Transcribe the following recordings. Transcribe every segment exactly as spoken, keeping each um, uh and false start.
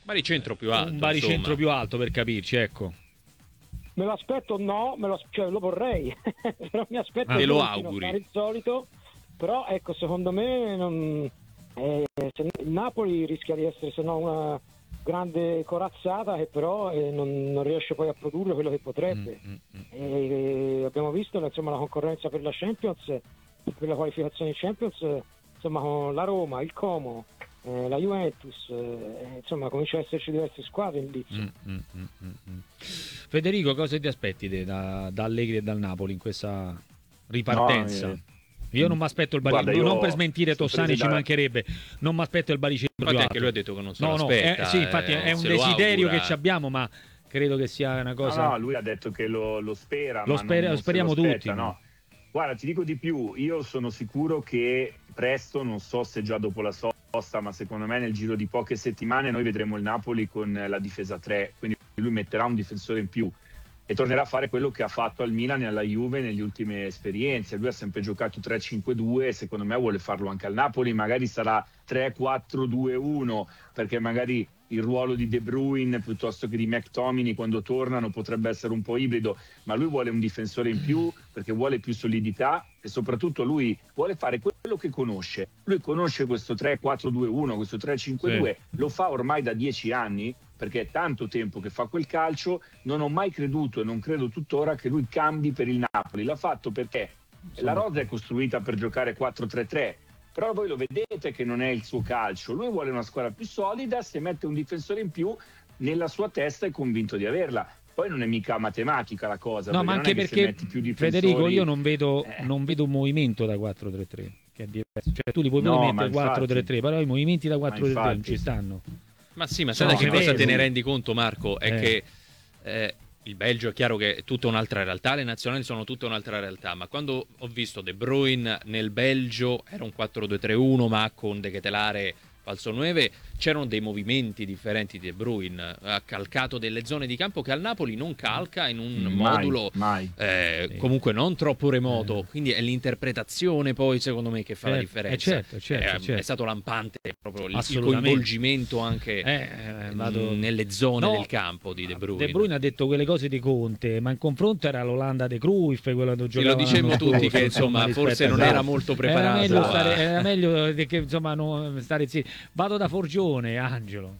baricentro più alto, un baricentro insomma. più alto, per capirci, ecco. Me lo aspetto, no, me lo, cioè, lo vorrei, però mi aspetto ah, te lo di auguri. fare il solito, però ecco, secondo me non, eh, se, il Napoli rischia di essere se no una grande corazzata che però eh, non, non riesce poi a produrre quello che potrebbe. Mm, mm, mm. E, abbiamo visto insomma la concorrenza per la Champions, per la qualificazione in Champions, insomma con la Roma, il Como, eh, la Juventus, eh, insomma comincia ad esserci diverse squadre in lizzo. Mm, mm, mm, mm. Federico, cosa ti aspetti te, da, da Allegri e dal Napoli in questa ripartenza? No, eh, io non mi aspetto il baricentro, non per smentire Tossani, ci da... mancherebbe, non mi aspetto il baricentro più alto. Anche lui ha detto che non se no, lo no, aspetta. Eh, sì, infatti eh, è un se desiderio che ci abbiamo, ma credo che sia una cosa... No, no, lui ha detto che lo, lo spera, lo, ma sper- non, lo non speriamo lo aspetta, tutti. No. Guarda, ti dico di più, io sono sicuro che presto, non so se già dopo la sosta, ma secondo me nel giro di poche settimane noi vedremo il Napoli con la difesa tre, quindi lui metterà un difensore in più e tornerà a fare quello che ha fatto al Milan e alla Juve nelle ultime esperienze. Lui ha sempre giocato tre cinque due e secondo me vuole farlo anche al Napoli, magari sarà tre quattro due uno, perché magari il ruolo di De Bruyne piuttosto che di McTominay quando tornano potrebbe essere un po' ibrido, ma lui vuole un difensore in più perché vuole più solidità e soprattutto lui vuole fare quello che conosce. Lui conosce questo tre quattro due uno, questo tre cinque due, sì. Lo fa ormai da dieci anni perché è tanto tempo che fa quel calcio. Non ho mai creduto e non credo tuttora che lui cambi per il Napoli. L'ha fatto perché la rosa è costruita per giocare quattro tre tre, però voi lo vedete che non è il suo calcio. Lui vuole una squadra più solida, se mette un difensore in più nella sua testa è convinto di averla. Poi non è mica matematica la cosa. No, ma anche per perché più Federico, io non vedo, eh. non vedo un movimento da quattro tre tre che è diverso. Cioè tu li puoi no, mettere quattro tre tre, però i movimenti da quattro tre tre non ci stanno. Ma sì, ma sai no, da che cosa te ne rendi conto, Marco? È eh. che eh, il Belgio è chiaro che è tutta un'altra realtà, le nazionali sono tutta un'altra realtà, ma quando ho visto De Bruyne nel Belgio era un quattro due tre uno, ma con De Ketelare falso nove, c'erano dei movimenti differenti di De Bruyne, ha calcato delle zone di campo che al Napoli non calca in un mai, modulo mai. Eh, sì. comunque non troppo remoto, quindi è l'interpretazione poi secondo me che fa certo, la differenza. eh certo, certo, è, certo. è stato lampante proprio il coinvolgimento anche eh, vado... nelle zone no, del campo di De Bruyne. De Bruyne ha detto quelle cose di Conte, ma in confronto era l'Olanda de Cruyff, quello che giocava. Lo dicevamo tutti che insomma forse non era molto preparato. Era meglio, stare, era meglio che insomma non stare zitti. Vado da Forgione, Angelo.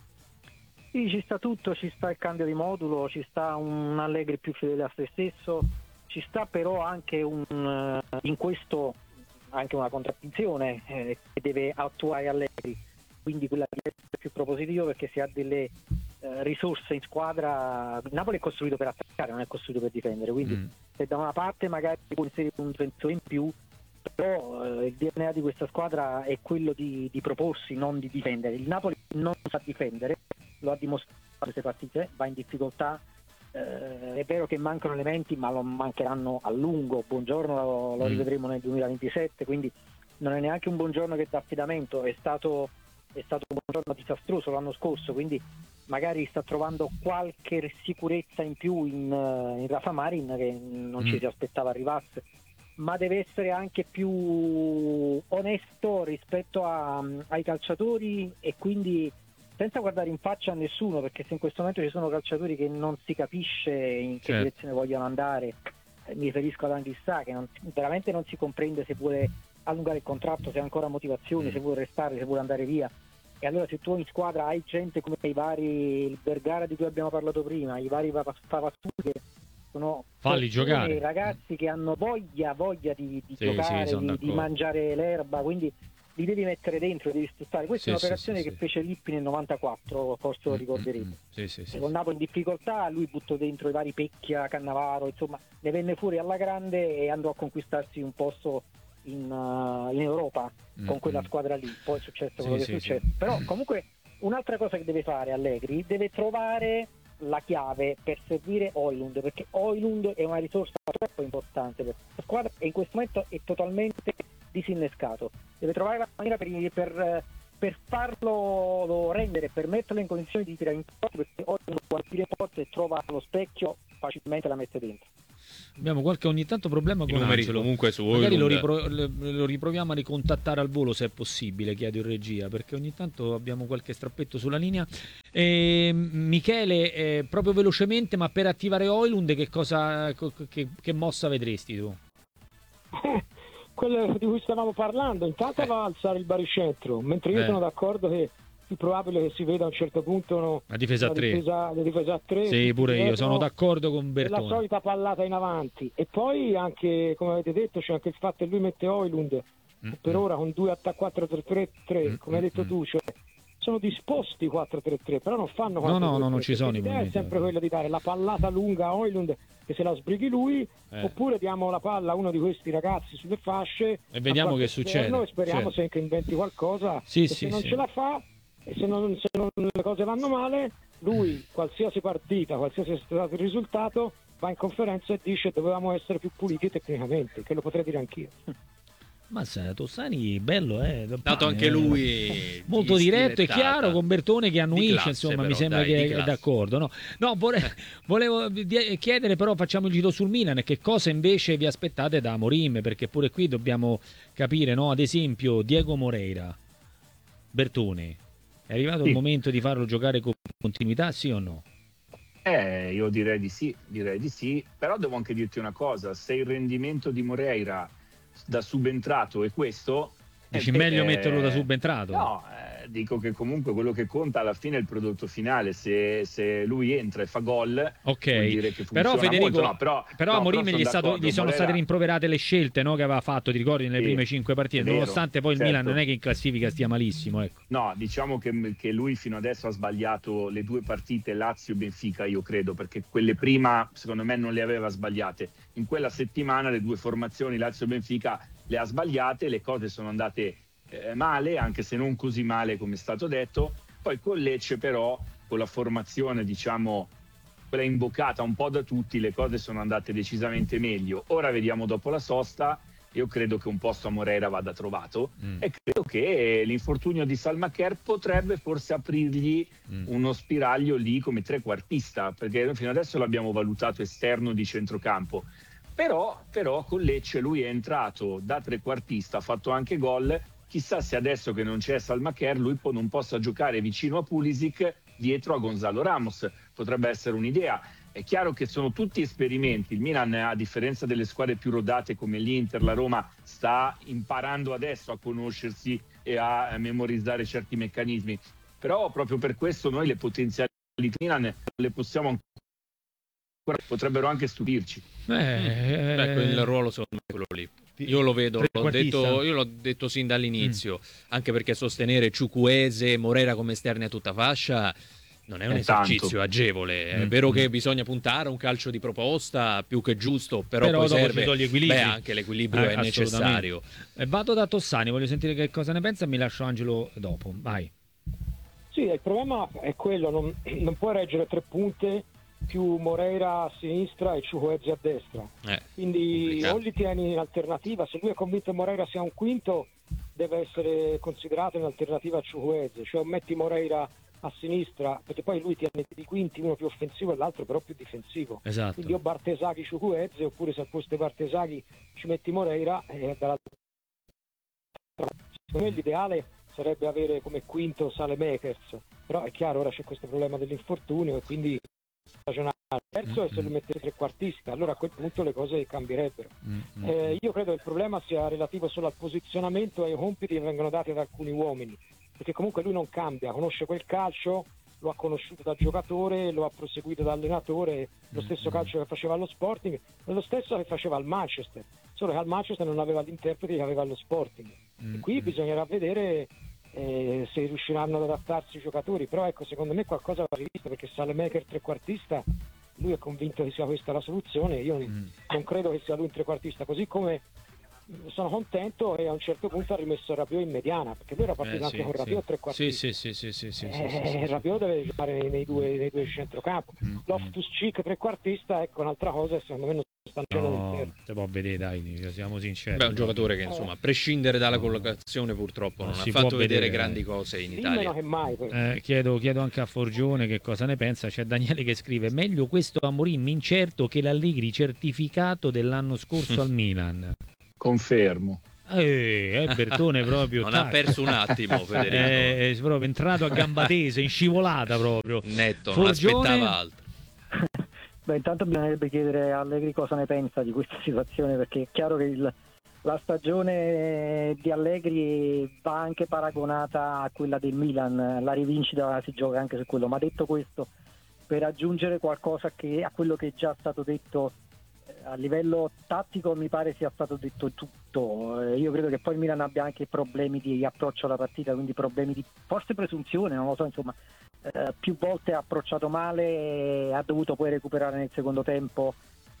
Sì, ci sta tutto, ci sta il cambio di modulo, ci sta un Allegri più fedele a se stesso, ci sta però anche un in questo anche una contraddizione eh, che deve attuare Allegri, quindi quella di essere più propositivo perché si ha delle eh, risorse in squadra. Il Napoli è costruito per attaccare, non è costruito per difendere, quindi mm. se da una parte magari può inserire un difensore in più, però eh, il D N A di questa squadra è quello di, di proporsi, non di difendere. Il Napoli non sa difendere, lo ha dimostrato in queste partite, va in difficoltà, eh, è vero che mancano elementi ma lo mancheranno a lungo. Buongiorno lo, lo rivedremo nel duemilaventisette, quindi non è neanche un buongiorno che dà affidamento, è stato, è stato un buongiorno disastroso l'anno scorso, quindi magari sta trovando qualche sicurezza in più in, in Rafa Marin che non mm. ci si aspettava arrivasse, ma deve essere anche più onesto rispetto a, ai calciatori e quindi senza guardare in faccia a nessuno, perché se in questo momento ci sono calciatori che non si capisce in che certo. direzione vogliono andare, eh, mi riferisco ad Anghissà che non, veramente non si comprende se vuole allungare il contratto, se ha ancora motivazioni, mm. se vuole restare, se vuole andare via. E allora se tu in squadra hai gente come i vari il Bergara di cui abbiamo parlato prima, i vari Pavattù che sono falli giocare, ragazzi che hanno voglia voglia di, di sì, giocare, sì, di, di mangiare l'erba, quindi li devi mettere dentro, li devi sfruttare. Questa sì, è un'operazione sì, sì, che sì. fece Lippi nel novantaquattro, forse lo ricorderete. Mm-hmm. Sì, sì, sì, con sì. Napoli in difficoltà, lui buttò dentro i vari Pecchia, Cannavaro, insomma, ne venne fuori alla grande e andò a conquistarsi un posto in, uh, in Europa mm-hmm. con quella squadra lì. Poi è successo quello sì, che è successo. Sì. Però comunque un'altra cosa che deve fare Allegri, deve trovare la chiave per servire Højlund, perché Højlund è una risorsa troppo importante per la squadra e in questo momento è totalmente disinnescato. Deve trovare la maniera per, per, per farlo rendere, per metterlo in condizioni di tirare in porta, perché Højlund quando tira in porta e trova lo specchio facilmente la mette dentro. Abbiamo qualche ogni tanto problema con I numeri Angelo. comunque su Magari lo, Højlund. ripro- lo riproviamo a ricontattare al volo se è possibile, chiedo in regia, perché ogni tanto abbiamo qualche strappetto sulla linea. E, Michele, eh, proprio velocemente, ma per attivare Højlund che cosa che, che mossa vedresti tu? Quello di cui stavamo parlando, intanto Eh. va a alzare il baricentro, mentre io Eh. sono d'accordo che è più probabile che si veda a un certo punto no, La difesa a una tre. difesa, la difesa a tre. Sì, pure io sono d'accordo con La Bertone. solita pallata in avanti, e poi anche, come avete detto, c'è anche il fatto che lui mette Højlund Mm, per mm. ora con due attacchi quattro tre tre tre, Mm, come hai detto mm, tu, cioè sono disposti quattro tre tre, però non fanno No, no, quattro tre tre, no, non ci sono i l'idea è movimenti. sempre quella di dare la pallata lunga a Højlund che se la sbrighi lui, Eh. oppure diamo la palla a uno di questi ragazzi sulle fasce E vediamo a qualche che succede. esterno, e speriamo Cioè. se che inventi qualcosa. Sì, E sì, se non sì. ce la fa, e se, non, se non- le cose vanno male, lui qualsiasi partita, qualsiasi sia stato il risultato, va in conferenza e dice dovevamo essere più puliti tecnicamente, che lo potrei dire anch'io. Ma sai, Tossani bello, eh. Dato anche lui molto di diretto e stilettata. chiaro, con Bertone che annuisce, classe, insomma, però, mi sembra dai, di che è classe. d'accordo. No, no vole- volevo di- chiedere, però facciamo il giro sul Milan, che cosa invece vi aspettate da Amorim, perché pure qui dobbiamo capire, no? Ad esempio, Diego Moreira, Bertone, è arrivato Sì. il momento di farlo giocare con continuità, sì o no? Eh, io direi di sì, direi di sì, però devo anche dirti una cosa, se il rendimento di Moreira da subentrato è questo... Dici eh, meglio eh, metterlo da subentrato? No, eh, dico che comunque quello che conta alla fine è il prodotto finale, se, se lui entra e fa gol, Ok, vuol dire che funziona però Federico, molto. No, però, però no, a Amorim però gli, è sono stato- d'accordo, gli sono Moreira- state rimproverate le scelte, no, che aveva fatto, ti ricordi, nelle Sì, prime cinque partite, è vero, nonostante poi il certo. Milan non è che in classifica stia malissimo, ecco. No, diciamo che, che lui fino adesso ha sbagliato le due partite Lazio e Benfica, io credo, perché quelle prima secondo me non le aveva sbagliate. In quella settimana le due formazioni Lazio e Benfica le ha sbagliate, le cose sono andate eh, male, anche se non così male come è stato detto. Poi con Lecce però, con la formazione diciamo quella invocata un po' da tutti, le cose sono andate decisamente meglio. Ora vediamo dopo la sosta. Io credo che un posto a Moreira vada trovato Mm. e credo che l'infortunio di Salmacher potrebbe forse aprirgli Mm. uno spiraglio lì come trequartista, perché noi fino adesso l'abbiamo valutato esterno di centrocampo. Però, però con Lecce lui è entrato da trequartista, ha fatto anche gol. Chissà se adesso che non c'è Salmacher lui po- non possa giocare vicino a Pulisic dietro a Gonzalo Ramos. Potrebbe essere un'idea. È chiaro che sono tutti esperimenti. Il Milan, a differenza delle squadre più rodate come l'Inter, la Roma, sta imparando adesso a conoscersi e a memorizzare certi meccanismi. Però proprio per questo noi le potenzialità del Milan le possiamo ancora, potrebbero anche stupirci. Eh, Ecco, il ruolo secondo me è quello lì. Io lo vedo, l'ho trequartista? detto, io l'ho detto sin dall'inizio, anche perché sostenere Ciucuese, Moreira come esterni a tutta fascia non è un È esercizio tanto. agevole. È Mm, vero mm. che bisogna puntare a un calcio di proposta più che giusto, però, Però poi dopo ci serve sono gli equilibri. beh, anche l'equilibrio Eh, è assolutamente. necessario. Eh, vado da Tossani, voglio sentire che cosa ne pensa e mi lascio Angelo dopo. Vai. Sì, il problema è quello, non, non puoi reggere tre punte più Moreira a sinistra e Ciucuezzi a destra. Eh, Quindi complicato. o li tieni in alternativa, se lui è convinto che Moreira sia un quinto, deve essere considerato in alternativa a Ciucuezzi, cioè metti Moreira a sinistra, perché poi lui tiene i quinti, uno più offensivo e l'altro però più difensivo. Esatto. Quindi o Bartesaghi Ciucuezzi, oppure se al posto di Bartesaghi ci metti Moreira, e dall'altra secondo me l'ideale sarebbe avere come quinto Saelemaekers, però è chiaro, ora c'è questo problema dell'infortunio e quindi ragionare. Terzo è se lui mette trequartista, allora a quel punto le cose cambierebbero. Mm, mm. Eh, io credo che il problema sia relativo solo al posizionamento e ai compiti che vengono dati ad alcuni uomini, perché comunque lui non cambia, conosce quel calcio, lo ha conosciuto da giocatore, lo ha proseguito da allenatore, lo stesso calcio che faceva allo Sporting, è lo stesso che faceva al Manchester, solo che al Manchester non aveva l'interprete che aveva allo Sporting. Mm, E qui mm. bisognerà vedere eh, se riusciranno ad adattarsi i giocatori, però ecco, secondo me qualcosa va rivisto, perché Saelemaekers trequartista, lui è convinto che sia questa la soluzione, io Mm. non credo che sia lui un trequartista, così come sono contento e a un certo punto ha rimesso Rabiot in mediana, perché lui era partito Eh, anche sì, con sì. Rabiot Sì, trequartista. sì, sì, sì, sì, sì, sì, Eh, sì, sì. Rabiot deve giocare nei, nei due, nei due centrocampo. Mm, Loftus-Cheek trequartista, ecco un'altra cosa che secondo me non No, si può vedere, dai, siamo sinceri. Beh, è un giocatore che, insomma, a prescindere dalla collocazione, purtroppo non, non ha fatto vedere, vedere grandi cose in Italia. Che mai, eh, chiedo, chiedo anche a Forgione che cosa ne pensa. C'è Daniele che scrive: meglio questo Amorim incerto che l'Allegri certificato dell'anno scorso al Milan. Confermo. Eh, eh, Bertone proprio non tac. ha perso un attimo, Federico. È, è proprio entrato a gamba tesa, in scivolata proprio. Netto, Forgione... non aspettava altro. Beh, intanto bisognerebbe chiedere a Allegri cosa ne pensa di questa situazione, perché è chiaro che il, la stagione di Allegri va anche paragonata a quella del Milan, la rivincita si gioca anche su quello, ma detto questo, per aggiungere qualcosa che, a quello che è già stato detto, a livello tattico mi pare sia stato detto tutto. Io credo che poi il Milan abbia anche problemi di approccio alla partita, quindi problemi di forse presunzione, non lo so, insomma, eh, più volte ha approcciato male, ha dovuto poi recuperare nel secondo tempo,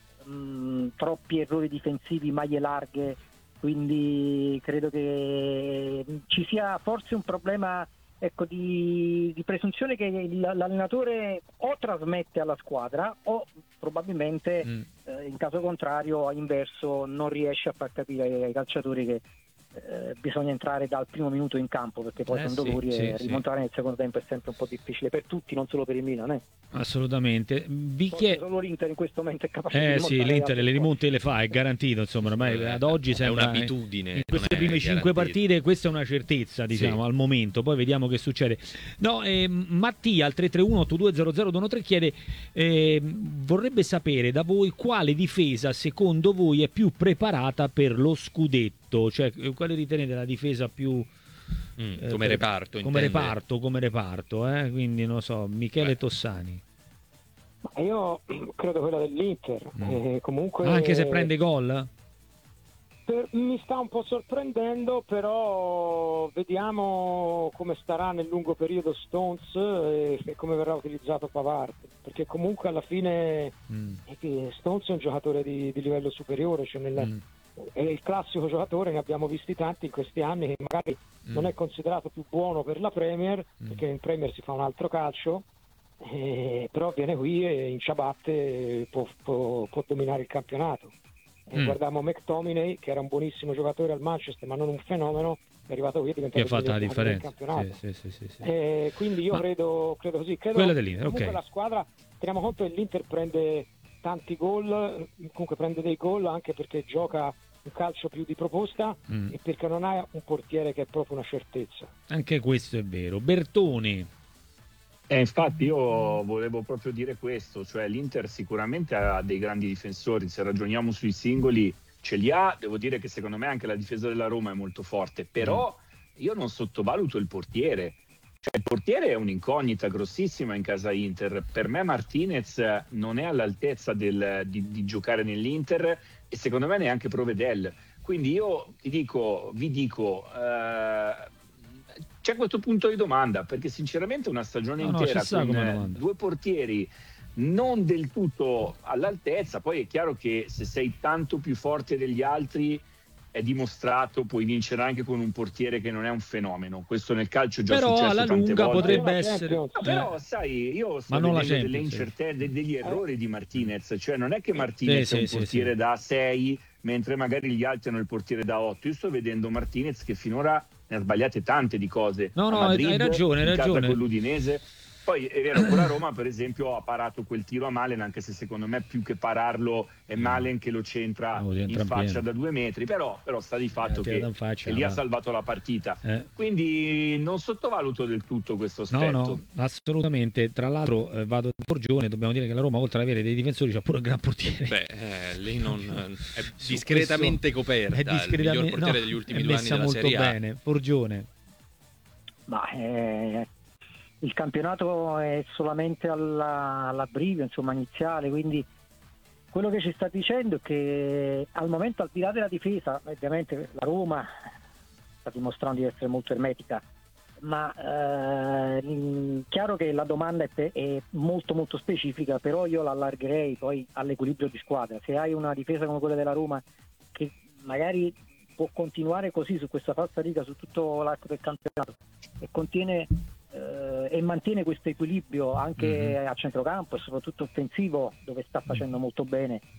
mh, troppi errori difensivi, maglie larghe, quindi credo che ci sia forse un problema, ecco, di, di presunzione che l'allenatore o trasmette alla squadra o probabilmente mm. eh, in caso contrario, a inverso, non riesce a far capire ai calciatori che eh, bisogna entrare dal primo minuto in campo, perché poi eh sono sì, dolori sì, e rimontare sì. nel secondo tempo è sempre un po' difficile per tutti, non solo per il Milan. Eh. Assolutamente. Vi chied... Solo l'Inter in questo momento è capace eh, di sì, l'Inter le rimonte le fa, è garantito, insomma, ormai eh, ad oggi sembra è un'abitudine. In queste prime cinque partite questa è una certezza, diciamo, sì. al momento, poi vediamo che succede. No, eh, Mattia al tre tre uno otto due zero zero due uno tre chiede eh, vorrebbe sapere da voi quale difesa secondo voi è più preparata per lo scudetto, cioè quale ritenete la difesa più Mm, eh, come reparto come intende. reparto come reparto eh? Quindi non lo so, Michele Beh. Tossani. Ma io credo quella dell'Inter, mm. eh, comunque anche se prende gol per, mi sta un po' sorprendendo, però vediamo come starà nel lungo periodo Stones e, e come verrà utilizzato Pavard, perché comunque alla fine mm. Stones è un giocatore di, di livello superiore, cioè nel, mm. è il classico giocatore, ne abbiamo visti tanti in questi anni, che magari mm. non è considerato più buono per la Premier, mm. perché in Premier si fa un altro calcio, eh, però viene qui e in ciabatte può, può, può dominare il campionato. E mm. guardiamo McTominay, che era un buonissimo giocatore al Manchester ma non un fenomeno, è arrivato qui e è diventato che ha fatto la differenza del campionato. sì, sì, sì, sì. Eh, quindi io ma... credo, credo così credo quella dell'Inter, comunque okay. La squadra, teniamo conto che l'Inter prende tanti gol, comunque prende dei gol anche perché gioca un calcio più di proposta mm. e perché non ha un portiere che è proprio una certezza. Anche questo è vero. Bertoni. Eh, infatti io volevo proprio dire questo, cioè l'Inter sicuramente ha dei grandi difensori, se ragioniamo sui singoli ce li ha, devo dire che secondo me anche la difesa della Roma è molto forte, però io non sottovaluto il portiere, cioè il portiere è un'incognita grossissima in casa Inter, per me Martinez non è all'altezza del, di, di giocare nell'Inter e secondo me neanche Provedel, quindi io ti dico, vi dico... Eh, c'è questo punto di domanda, perché sinceramente una stagione no, intera no, con due portieri non del tutto all'altezza, poi è chiaro che se sei tanto più forte degli altri è dimostrato, puoi vincere anche con un portiere che non è un fenomeno, questo nel calcio è già però successo alla tante lunga volte. potrebbe essere no, però sai, io sto ma vedendo delle incertezze, degli errori di Martinez, cioè non è che Martinez sì, è un sì, portiere sì, da sei mentre magari gli altri hanno il portiere da otto, io sto vedendo Martinez che finora ne ha sbagliate tante di cose. No, no, Madrid, hai ragione, hai in casa ragione. con l'Udinese. Poi è vero, con la Roma per esempio ha parato quel tiro a Malen, anche se secondo me più che pararlo è Malen che lo centra no, in faccia da due metri, però, però sta di fatto eh, che, faccia, che lì va. ha salvato la partita. Eh. Quindi non sottovaluto del tutto questo aspetto. No, no, assolutamente. Tra l'altro eh, vado a Forgione, dobbiamo dire che la Roma oltre ad avere dei difensori c'ha pure un gran portiere. Beh, eh, lì non è discretamente coperta, è discretamente, il miglior portiere no, degli ultimi due anni della Serie A. Molto bene, Forgione. Ma eh, il campionato è solamente alla, all'abbrivio, insomma, iniziale, quindi quello che ci sta dicendo è che al momento, al di là della difesa, ovviamente la Roma sta dimostrando di essere molto ermetica, ma eh, chiaro che la domanda è, è molto molto specifica, però io l'allargherei poi all'equilibrio di squadra. Se hai una difesa come quella della Roma che magari può continuare così su questa falsa riga su tutto l'arco del campionato e contiene eh, e mantiene questo equilibrio anche mm-hmm. a centrocampo e soprattutto offensivo, dove sta facendo molto bene,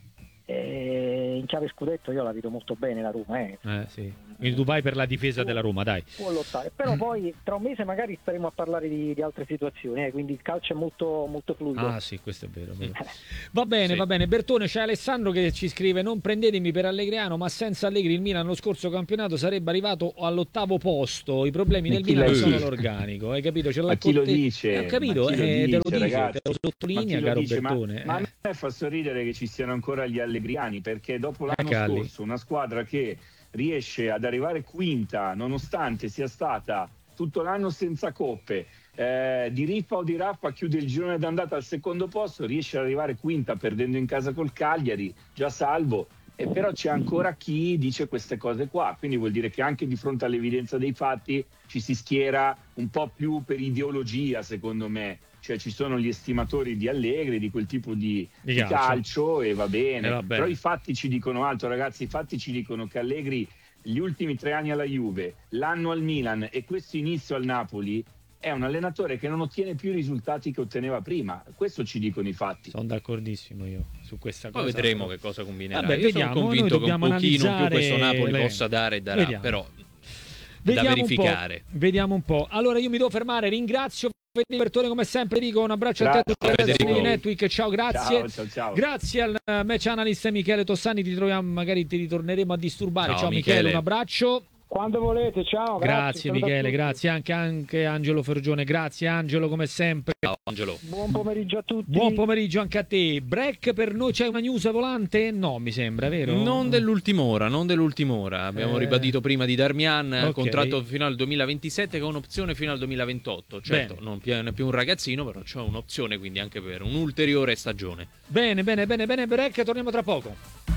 Eh, in chiave scudetto io la vedo molto bene la Roma, eh. Eh, sì. Quindi tu vai per la difesa può, della Roma, dai. Può lottare, però poi tra un mese magari staremo a parlare di, di altre situazioni, eh, quindi il calcio è molto, molto fluido. Ah sì, questo è vero. È vero. Va bene, sì. va bene. Bertone, c'è Alessandro che ci scrive: non prendetemi per Allegriano, ma senza Allegri il Milan lo scorso campionato sarebbe arrivato all'ottavo posto. I problemi del Milan sono l'organico, hai capito? Ce l'ha ma chi lo te... dice? Ho capito, eh, te dice, lo dice, ragazzi, te lo sottolinea, lo caro dice? Bertone. Ma, eh. ma a me fa sorridere che ci siano ancora gli allegriani, perché dopo l'anno eh, scorso una squadra che riesce ad arrivare quinta nonostante sia stata tutto l'anno senza coppe, eh, di rippa o di rappa chiude il girone d'andata al secondo posto, riesce ad arrivare quinta perdendo in casa col Cagliari, già salvo, e però c'è ancora chi dice queste cose qua, quindi vuol dire che anche di fronte all'evidenza dei fatti ci si schiera un po' più per ideologia, secondo me. Cioè ci sono gli estimatori di Allegri, di quel tipo di, di, calcio. di calcio e va bene. Eh, va bene, però i fatti ci dicono altro, ragazzi. I fatti ci dicono che Allegri gli ultimi tre anni alla Juve, l'anno al Milan e questo inizio al Napoli è un allenatore che non ottiene più i risultati che otteneva prima. Questo ci dicono i fatti. Sono d'accordissimo io su questa cosa. Poi vedremo che cosa combinerà. Vabbè, io vediamo, sono convinto che un pochino più questo Napoli le... possa dare e darà, vediamo. però vediamo da verificare. Un vediamo un po'. Allora io mi devo fermare, ringrazio Bertone come sempre, dico un abbraccio grazie, a te a tutti i Netweek, ciao, grazie. Ciao, ciao, ciao. Grazie al match analyst Michele Tossani, ti troviamo, magari ti ritorneremo a disturbare. Ciao, ciao Michele. Michele, un abbraccio. Quando volete, ciao. Grazie, grazie Michele, grazie anche, anche Angelo Fergione, grazie Angelo come sempre. Ciao Angelo. Buon pomeriggio a tutti. Buon pomeriggio anche a te. Break per noi, c'è una news volante? No, mi sembra, vero? Non dell'ultima ora, non dell'ultima ora. Abbiamo eh... ribadito prima di Darmian, okay. contratto fino al duemilaventisette con un'opzione fino al duemilaventotto. Certo, bene. Non è più un ragazzino, però c'è un'opzione quindi anche per un'ulteriore stagione. Bene, bene, bene, bene, break, torniamo tra poco.